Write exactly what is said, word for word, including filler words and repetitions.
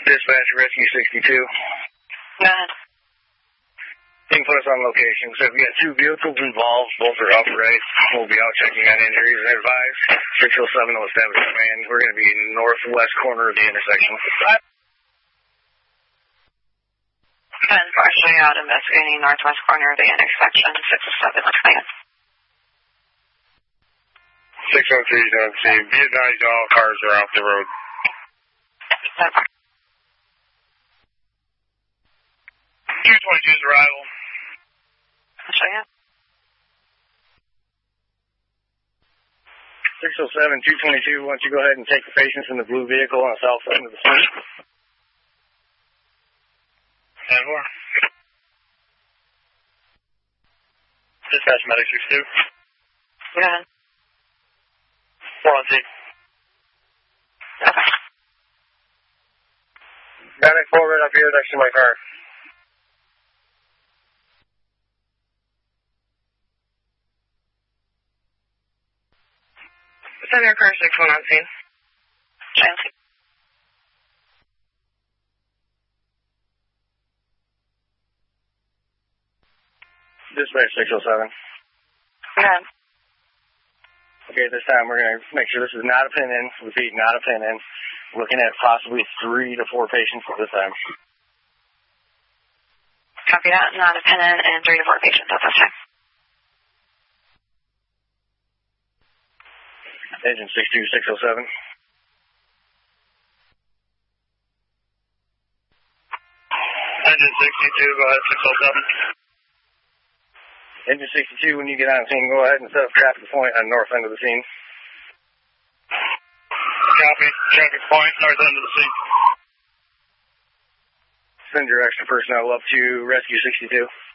Dispatch, Rescue sixty-two. Go ahead. You can put us on location. So we got two vehicles involved. Both are upright. We'll be out checking on injuries and advise. six oh seven will establish command. We're going to be in the northwest corner of the intersection. ten four, actually out investigating northwest corner of the intersection, six oh seven, command. six oh three is on scene. Be advised all cars are off the road. ten four. two twenty-two's arrival. I'll show you. six oh seven, two twenty-two, why don't you go ahead and take the patients in the blue vehicle on the south side of the scene. ten four. Dispatch, medic sixty-two. Go ahead. four on scene. Okay. Medic forward up here next to my car. Center car six one on scene. Giant scene. Dispatch six oh seven. Go ahead. Okay, this time we're going to make sure this is not a pin-in. Repeat, not a pin-in. Looking at possibly three to four patients at this time. Copy that. Not a pin-in and three to four patients at this time. Engine sixty-two, six oh seven. Engine sixty-two, go ahead, six oh seven. Engine sixty-two, when you get on scene, go ahead and set up traffic point on the north end of the scene. Copy. Traffic point, north end of the scene. Send your extra personnel up to Rescue sixty-two.